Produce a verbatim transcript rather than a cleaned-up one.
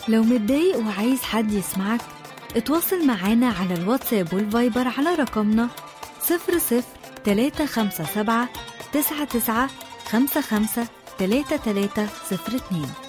لو متضايق وعايز حد يسمعك، اتواصل معانا على الواتساب والفايبر على رقمنا صفر صفر تلاتة خمسة سبعة تسعة تسعة خمسة خمسة تلاتة تلاتة صفر اتنين.